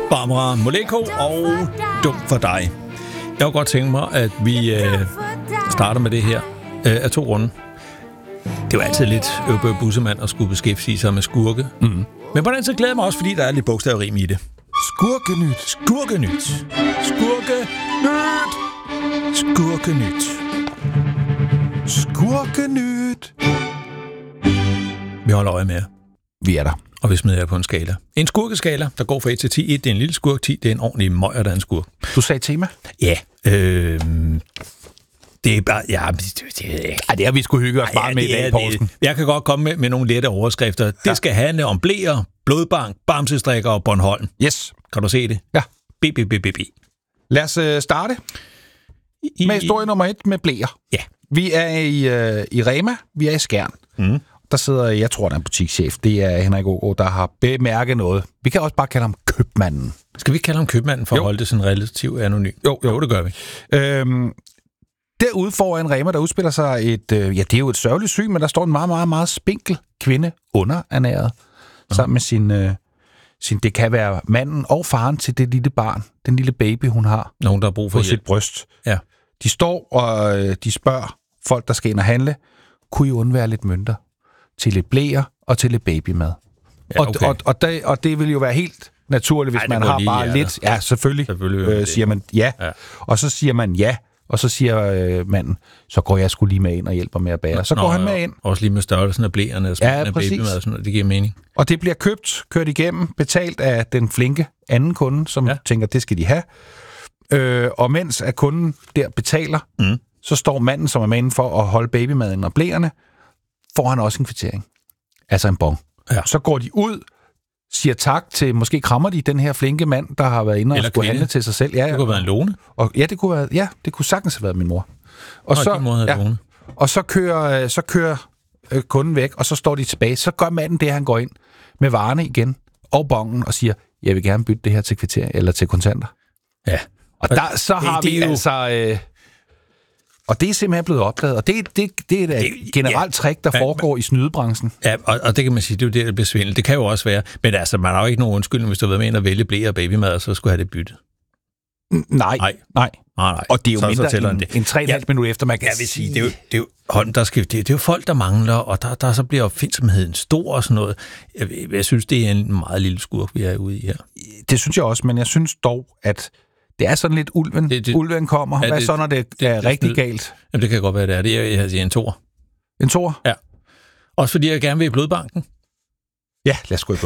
Barbara Moleko og Dum for dig. Jeg kunne godt tænke mig, at vi starter med det her af 2 grunde. Det er jo altid lidt bussemand at skulle beskæftige sig med skurke. Mm. Men på den så glæder jeg mig også, fordi der er lidt bogstavrim i det. Skurkenyt. Skurkenyt. Skurkenyt. Skurkenyt. Skurkenyt. Vi holder øje med. Vi er der. Og vi smider jer på en skala. En skurkeskala, der går fra 1 til 10. 1, det er en lille skurk. 10, det er en ordentlig møger, der er en skurk. Du sagde tema? Ja. Det er bare... Ja, det har vi sgu hygge os meget med i dag, Poulsen. Jeg kan godt komme med nogle lette overskrifter. Det skal handle om blæer, blodbank, bamsestrikker og Bornholm. Yes. Kan du se det? Ja. BBBBB. Lad os starte med historie nummer 1 med blæer. Ja. Vi er i Rema. Vi er i Skjern. Mm. Der sidder, jeg tror, der er en butikschef. Det er Henrik Aagaard, der har bemærket noget. Vi kan også bare kalde ham købmanden. Skal vi kalde ham købmanden for at holde det sådan relativt anonym? Jo, det gør vi. Derude foran Rema, der udspiller sig det er jo et sørgeligt syn, men der står en meget, meget, meget spinkel kvinde underernæret, sammen med sin, det kan være manden og faren til det lille barn, den lille baby, hun har. Nogen, der har brug for sit bryst. Ja. De står, og de spørger folk, der skal ind og handle, kunne I undvære lidt mønter til lidt blæer og til lidt babymad? Ja, okay. og det vil jo være helt naturligt, hvis man har bare lidt. Ja, selvfølgelig siger man ja. Og så siger man ja. Og så siger manden, så går jeg sgu lige med ind og hjælper med at bære. Så går han med ind. Også lige med størrelsen af blæerne og af babymad og sådan noget. Det giver mening. Og det bliver kørt igennem, betalt af den flinke anden kunde, som tænker, det skal de have. Og mens at kunden der betaler, så står manden, som er med inden for at holde babymaden og blæerne, får han også en kvittering. Altså en bon. Ja. Så går de ud, siger tak til, måske krammer de den her flinke mand, der har været inde og skulle handle til sig selv. Ja, det kunne være en Lone. Og det kunne sagtens have været min mor. Og så kører kunden væk, og så står de tilbage. Så gør manden det, han går ind med varerne igen og bongen og siger, jeg vil gerne bytte det her til kvitter eller til kontanter. Ja. Og der så har vi altså og det er simpelthen blevet opdaget, og det er et generelt trick, der foregår i snydebranchen. Ja, og det kan man sige, det er jo det, der bliver svindel. Det kan jo også være, men altså, man har jo ikke nogen undskyldning, hvis du har været med ind og vælge blæer og babymad, og så skulle have det byttet. Nej. Og det er jo så mindre end 3,5 minutter efter, man kan sige. Det er jo hånden, der skal, det er jo folk, der mangler, og der så bliver opfindsomheden stor og sådan noget. Jeg synes, det er en meget lille skurk, vi er ude i her. Det synes jeg også, men jeg synes dog, at det er sådan lidt ulven kommer. Hvad så, når det er rigtig galt? Jamen, det kan godt være, det er. Det er en toer. En toer? Ja. Også fordi jeg gerne vil i blodbanken. Ja, lad os gå i